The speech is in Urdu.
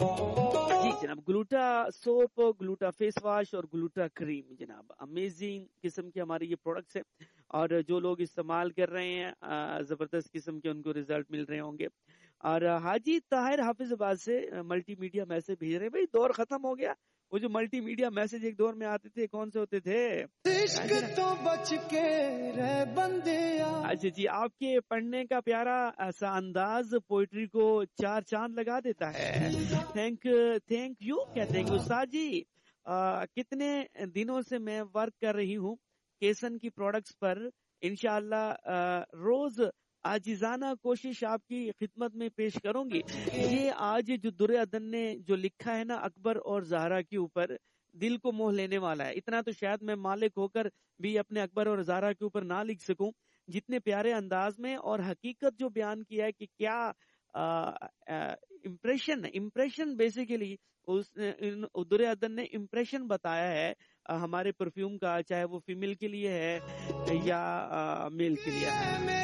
جی جناب، گلوٹا سوپ، گلوٹا فیس واش اور گلوٹا کریم جناب، امیزنگ قسم کے ہمارے یہ پروڈکٹس ہیں، اور جو لوگ استعمال کر رہے ہیں زبردست قسم کے ان کو ریزلٹ مل رہے ہوں گے. اور حاجی طاہر حافظ آباد سے ملٹی میڈیا میسج بھیج رہے ہیں. بھائی دور ختم ہو گیا، وہ جو ملٹی میڈیا میسج ایک دور میں آتے تھے کون سے ہوتے تھے؟ عشق تو بچ کے رہ بندیا. اچھا جی، آپ کے پڑھنے کا پیارا ایسا انداز پوئٹری کو چار چاند لگا دیتا ہے. تھینک یو کہتے ہیں کہ استاد جی کتنے دنوں سے میں ورک کر رہی ہوں کیسن کی پروڈکٹس پر، انشاءاللہ روز عاجزانہ کوشش آپ کی خدمت میں پیش کروں گی. یہ آج جو در عدن نے جو لکھا ہے نا اکبر اور زہرا کے اوپر، دل کو موہ لینے والا ہے. اتنا تو شاید میں مالک ہو کر بھی اپنے اکبر اور زہرا کے اوپر نہ لکھ سکوں، جتنے پیارے انداز میں اور حقیقت جو بیان کیا ہے کہ کیا امپریشن بیسیکلی در عدن نے امپریشن بتایا ہے ہمارے پرفیوم کا، چاہے وہ فیمیل کے لیے ہے یا میل کے لیے ہے.